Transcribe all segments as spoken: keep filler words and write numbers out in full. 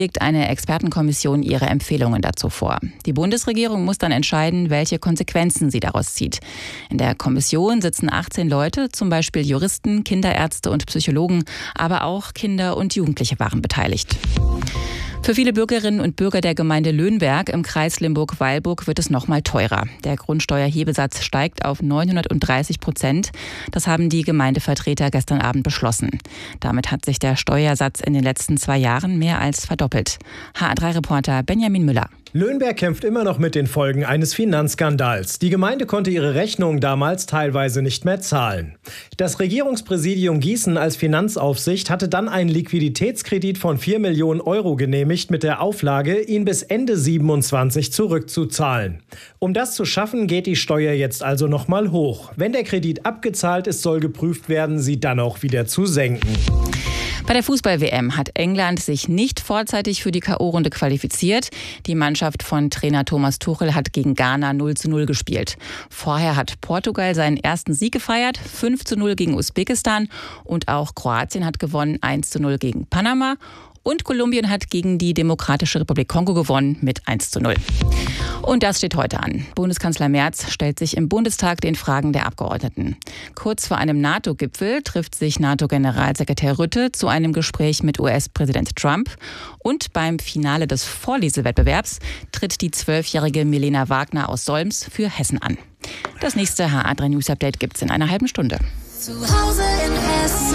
legt eine Expertenkommission ihre Empfehlungen dazu vor. Die Bundesregierung muss dann entscheiden, welche Konsequenzen sie daraus zieht. In der Kommission sitzen achtzehn Leute, zum Beispiel Juristen, Kinderärzte und Psychologen, aber auch Kinder und Jugendliche waren beteiligt. Für viele Bürgerinnen und Bürger der Gemeinde Löhnberg im Kreis Limburg-Weilburg wird es noch mal teurer. Der Grundsteuerhebesatz steigt auf neunhundertdreißig Prozent. Das haben die Gemeindevertreter gestern Abend beschlossen. Damit hat sich der Steuersatz in den letzten zwei Jahren mehr als verdoppelt. H A drei Reporter Benjamin Müller. Löhnberg kämpft immer noch mit den Folgen eines Finanzskandals. Die Gemeinde konnte ihre Rechnungen damals teilweise nicht mehr zahlen. Das Regierungspräsidium Gießen als Finanzaufsicht hatte dann einen Liquiditätskredit von vier Millionen Euro genehmigt mit der Auflage, ihn bis Ende siebenundzwanzig zurückzuzahlen. Um das zu schaffen, geht die Steuer jetzt also noch mal hoch. Wenn der Kredit abgezahlt ist, soll geprüft werden, sie dann auch wieder zu senken. Bei der Fußball-W M hat England sich nicht vorzeitig für die K O-Runde qualifiziert. Die Mannschaft von Trainer Thomas Tuchel hat gegen Ghana null zu null gespielt. Vorher hat Portugal seinen ersten Sieg gefeiert, fünf zu null gegen Usbekistan. Und auch Kroatien hat gewonnen, eins zu null gegen Panama. Und Kolumbien hat gegen die Demokratische Republik Kongo gewonnen mit eins zu null. Und das steht heute an. Bundeskanzler Merz stellt sich im Bundestag den Fragen der Abgeordneten. Kurz vor einem NATO-Gipfel trifft sich NATO-Generalsekretär Rutte zu einem Gespräch mit U S-Präsident Trump. Und beim Finale des Vorlesewettbewerbs tritt die zwölfjährige Milena Wagner aus Solms für Hessen an. Das nächste H A drei News Update gibt's in einer halben Stunde. Zu Hause in Hessen.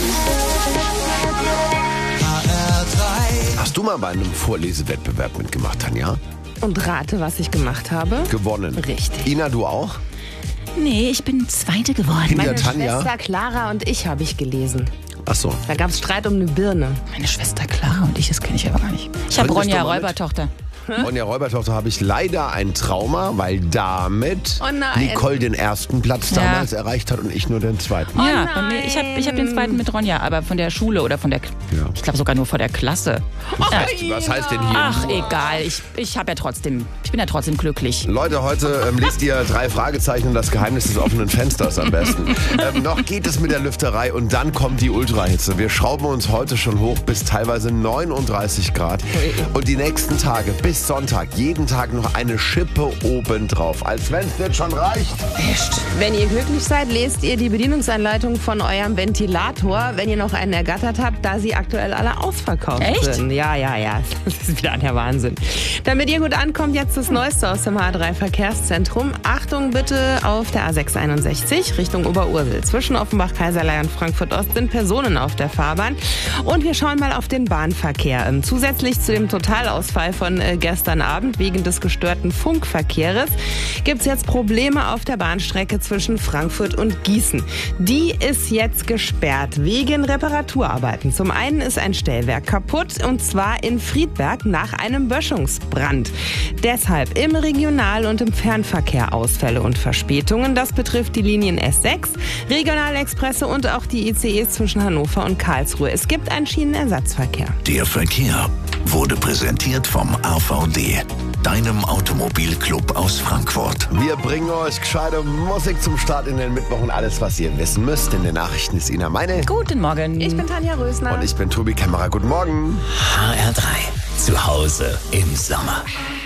Hast du mal bei einem Vorlesewettbewerb mitgemacht, Tanja? Und rate, was ich gemacht habe? Gewonnen. Richtig. Ina, du auch? Nee, ich bin Zweite geworden. Hinter Meine Tanja? Schwester Clara und ich habe ich gelesen. Ach so. Da gab es Streit um eine Birne. Meine Schwester Clara und ich, das kenne ich aber gar nicht. Ich habe Bring mich Ronja doch mal mit. Räubertochter. Ronja Räubertochter habe ich leider ein Trauma, weil damit Oh nein. Nicole den ersten Platz Ja. damals erreicht hat und ich nur den zweiten. Ja, bei mir, ich habe ich hab den zweiten mit Ronja, aber von der Schule oder von der, Ja. ich glaube sogar nur von der Klasse. Ja. Was heißt denn hier? Ach, egal, ich, ich habe ja trotzdem, ich bin ja trotzdem glücklich. Leute, heute ähm, lest ihr drei Fragezeichen und das Geheimnis des offenen Fensters am besten. ähm, noch geht es mit der Lüfterei und dann kommt die Ultrahitze. Wir schrauben uns heute schon hoch bis teilweise neununddreißig Grad. Und die nächsten Tage bis Sonntag, jeden Tag noch eine Schippe obendrauf. Als wenn es nicht schon reicht. Wenn ihr glücklich seid, lest ihr die Bedienungsanleitung von eurem Ventilator, wenn ihr noch einen ergattert habt, da sie aktuell alle ausverkauft Echt? sind. Ja, ja, ja. Das ist wieder der Wahnsinn. Damit ihr gut ankommt, jetzt das Neueste aus dem H A drei Verkehrszentrum. Achtung bitte auf der A sechs einundsechzig Richtung Oberursel. Zwischen Offenbach, Kaiserlei und Frankfurt Ost sind Personen auf der Fahrbahn. Und wir schauen mal auf den Bahnverkehr. Ähm, Zusätzlich zu dem Totalausfall von äh, gestern Abend wegen des gestörten Funkverkehrs gibt es jetzt Probleme auf der Bahnstrecke zwischen Frankfurt und Gießen. Die ist jetzt gesperrt wegen Reparaturarbeiten. Zum einen ist ein Stellwerk kaputt und zwar in Friedberg nach einem Böschungsbrand. Deshalb im Regional- und im Fernverkehr Ausfälle und Verspätungen. Das betrifft die Linien S sechs, Regionalexpresse und auch die I C Es zwischen Hannover und Karlsruhe. Es gibt einen Schienenersatzverkehr. Der Verkehr wurde präsentiert vom A V D, deinem Automobilclub aus Frankfurt. Wir bringen euch gescheite Musik zum Start in den Mittwoch und alles, was ihr wissen müsst. In den Nachrichten ist Ina Meine. Guten Morgen. Ich bin Tanja Rösner. Und ich bin Tobi Kämmerer. Guten Morgen. H R drei. Zu Hause im Sommer.